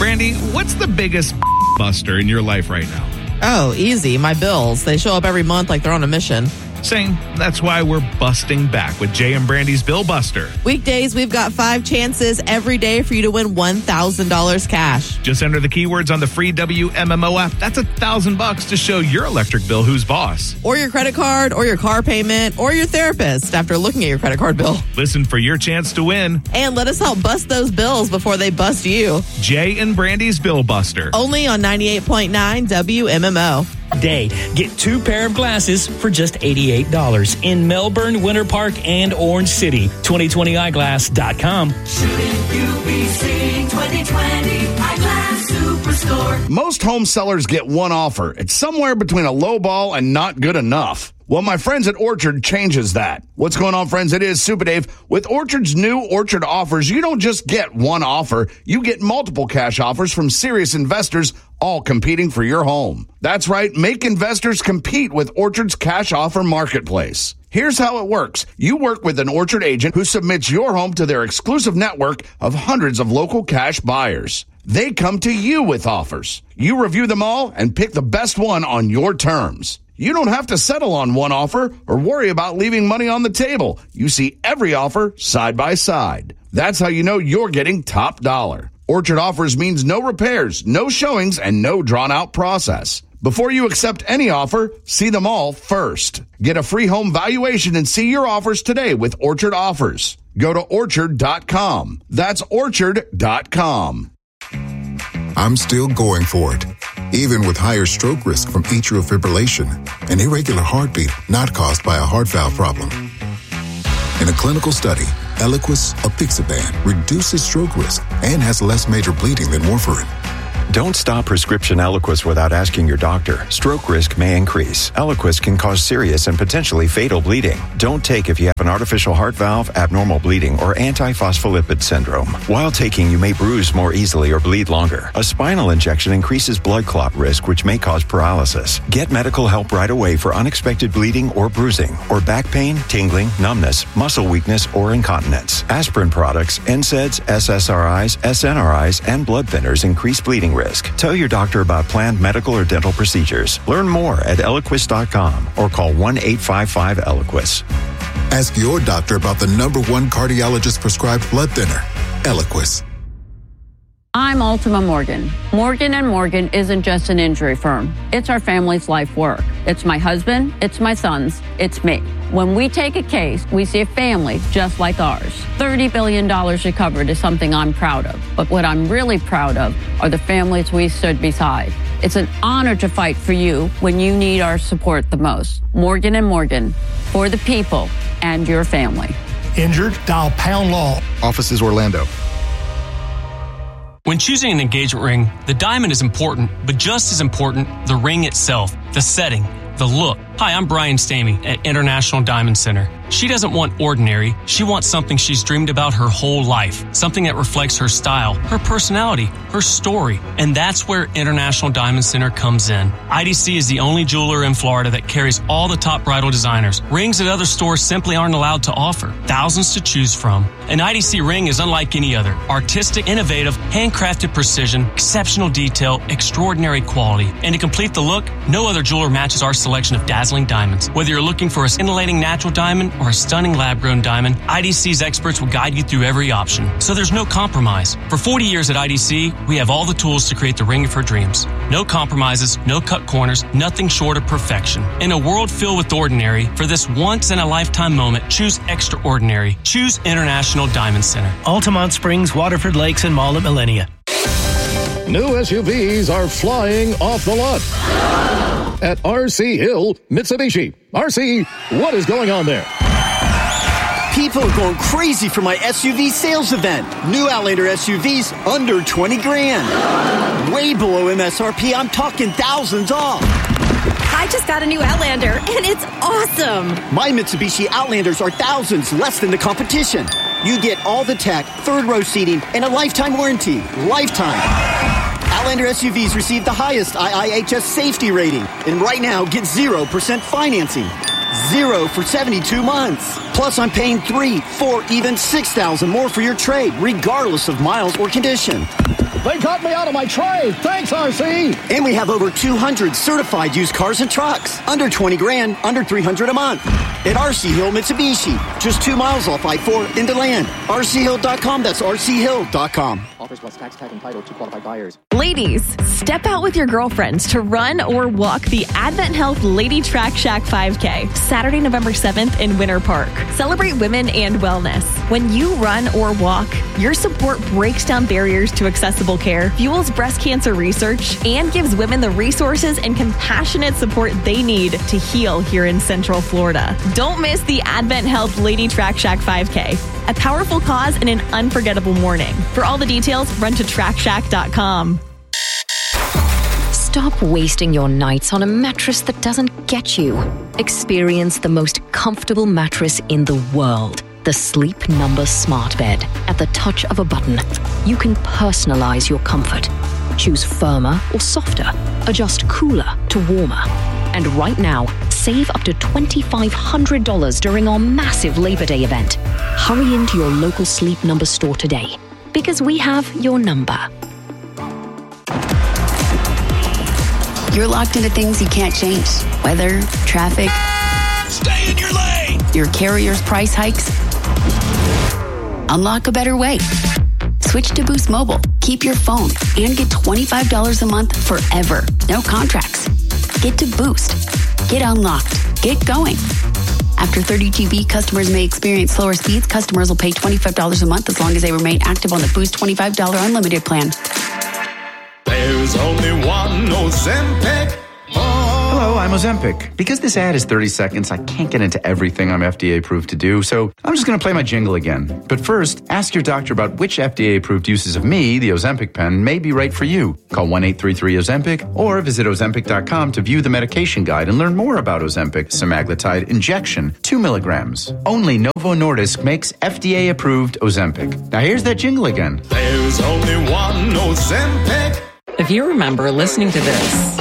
Brandy, what's the biggest buster in your life right now? Oh, easy. My bills. They show up every month like they're on a mission. Same. That's why we're busting back with Jay and Brandy's Bill Buster. Weekdays, we've got 5 chances every day for you to win $1,000 cash. Just enter the keywords on the free WMMO app. That's $1,000 to show your electric bill who's boss. Or your credit card, or your car payment, or your therapist after looking at your credit card bill. Listen for your chance to win. And let us help bust those bills before they bust you. Jay and Brandy's Bill Buster. Only on 98.9 WMMO. Day. Get 2 pair of glasses for just $88 in Melbourne, Winter Park, and Orange City. 2020eyeglass.com. Shouldn't you be seeing 2020 Eyeglass Superstore? Most home sellers get one offer. It's somewhere between a low ball and not good enough. Well, my friends at Orchard changes that. What's going on, friends? It is Super Dave. With Orchard's new Orchard offers, you don't just get one offer. You get multiple cash offers from serious investors, all competing for your home. That's right. Make investors compete with Orchard's cash offer marketplace. Here's how it works. You work with an Orchard agent who submits your home to their exclusive network of hundreds of local cash buyers. They come to you with offers. You review them all and pick the best one on your terms. You don't have to settle on one offer or worry about leaving money on the table. You see every offer side by side. That's how you know you're getting top dollar. Orchard offers means no repairs, no showings, and no drawn-out process. Before you accept any offer, see them all first. Get a free home valuation and see your offers today with Orchard Offers. Go to Orchard.com. That's Orchard.com. I'm still going for it, even with higher stroke risk from atrial fibrillation, an irregular heartbeat not caused by a heart valve problem. In a clinical study, Eliquis apixaban reduces stroke risk and has less major bleeding than warfarin. Don't stop prescription Eliquis without asking your doctor. Stroke risk may increase. Eliquis can cause serious and potentially fatal bleeding. Don't take if you have an artificial heart valve, abnormal bleeding, or antiphospholipid syndrome. While taking, you may bruise more easily or bleed longer. A spinal injection increases blood clot risk, which may cause paralysis. Get medical help right away for unexpected bleeding or bruising, or back pain, tingling, numbness, muscle weakness, or incontinence. Aspirin products, NSAIDs, SSRIs, SNRIs, and blood thinners increase bleeding risk. Tell your doctor about planned medical or dental procedures. Learn more at Eliquis.com or call 1-855-ELIQUIS. Ask your doctor about the #1 cardiologist prescribed blood thinner, Eliquis. I'm Ultima Morgan. Morgan & Morgan isn't just an injury firm. It's our family's life work. It's my husband, it's my sons, it's me. When we take a case, we see a family just like ours. $30 billion recovered is something I'm proud of. But what I'm really proud of are the families we stood beside. It's an honor to fight for you when you need our support the most. Morgan & Morgan, for the people and your family. Injured? Dial Pound Law. Offices Orlando. When choosing an engagement ring, the diamond is important, but just as important, the ring itself, the setting, the look. Hi, I'm Brian Stamey at International Diamond Center. She doesn't want ordinary. She wants something she's dreamed about her whole life. Something that reflects her style, her personality, her story. And that's where International Diamond Center comes in. IDC is the only jeweler in Florida that carries all the top bridal designers. Rings that other stores simply aren't allowed to offer. Thousands to choose from. An IDC ring is unlike any other. Artistic, innovative, handcrafted precision, exceptional detail, extraordinary quality. And to complete the look, no other jeweler matches our selection of dazzling diamonds. Whether you're looking for a scintillating natural diamond or a stunning lab-grown diamond, IDC's experts will guide you through every option, so there's no compromise. For 40 years at IDC, we have all the tools to create the ring of her dreams. No compromises, no cut corners, nothing short of perfection. In a world filled with ordinary, for this once-in-a-lifetime moment, choose extraordinary. Choose International Diamond Center. Altamont Springs, Waterford Lakes, and Mall at Millenia. New SUVs are flying off the lot at RC Hill Mitsubishi. RC, what is going on there? People are going crazy for my SUV sales event. New Outlander SUVs under 20 grand. Way below MSRP, I'm talking thousands off. I just got a new Outlander, and it's awesome. My Mitsubishi Outlanders are thousands less than the competition. You get all the tech, third-row seating, and a lifetime warranty. Lifetime. Outlander SUVs receive the highest IIHS safety rating. And right now, get 0% financing. 0 for 72 months. Plus, I'm paying $3,000, $4,000, even $6,000 more for your trade, regardless of miles or condition. They got me out of my trade. Thanks, RC. And we have over 200 certified used cars and trucks. Under 20 grand, under $300 a month. At RC Hill Mitsubishi. Just 2 miles off I-4 into land. RCHill.com. That's RCHill.com. Offers plus tax tag and title to qualified buyers. Ladies, step out with your girlfriends to run or walk the Advent Health Lady Track Shack 5K, Saturday, November 7th in Winter Park. Celebrate women and wellness. When you run or walk, your support breaks down barriers to accessible care, fuels breast cancer research, and gives women the resources and compassionate support they need to heal here in Central Florida. Don't miss the Advent Health Lady Track Shack 5K, a powerful cause and an unforgettable morning. For all the details, run to TrackShack.com. Stop wasting your nights on a mattress that doesn't get you. Experience the most comfortable mattress in the world. The Sleep Number Smart Bed. At the touch of a button, you can personalize your comfort. Choose firmer or softer. Adjust cooler to warmer. And right now, save up to $2,500 during our massive Labor Day event. Hurry into your local Sleep Number store today, because we have your number. You're locked into things you can't change. Weather, traffic. Stay in your lane! Your carrier's price hikes. Unlock a better way. Switch to Boost Mobile. Keep your phone and get $25 a month forever. No contracts. Get to Boost. Get unlocked. Get going. After 30 GB, customers may experience slower speeds. Customers will pay $25 a month as long as they remain active on the Boost $25 unlimited plan. There's only one Ozempic. Hello, I'm Ozempic. Because this ad is 30 seconds, I can't get into everything I'm FDA approved to do, so I'm just going to play my jingle again. But first, ask your doctor about which FDA approved uses of me, the Ozempic pen, may be right for you. Call 1-833-OZEMPIC or visit Ozempic.com to view the medication guide and learn more about Ozempic semaglutide injection, 2 milligrams. Only Novo Nordisk makes FDA approved Ozempic. Now here's that jingle again. There's only one Ozempic. If you remember listening to this,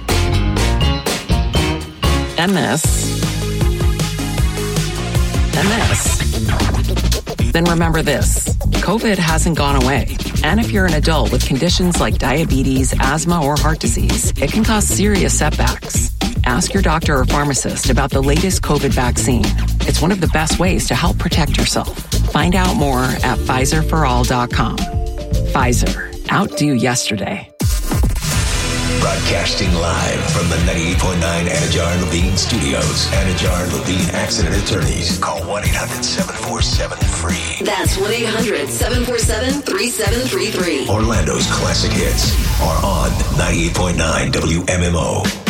MS, then remember this. COVID hasn't gone away. And if you're an adult with conditions like diabetes, asthma, or heart disease, it can cause serious setbacks. Ask your doctor or pharmacist about the latest COVID vaccine. It's one of the best ways to help protect yourself. Find out more at PfizerForAll.com. Pfizer. Outdo yesterday. Broadcasting live from the 98.9 Anajar Levine Studios. Anajar Levine Accident Attorneys. Call 1-800-747-FREE. That's 1-800-747-3733. Orlando's classic hits are on 98.9 WMMO.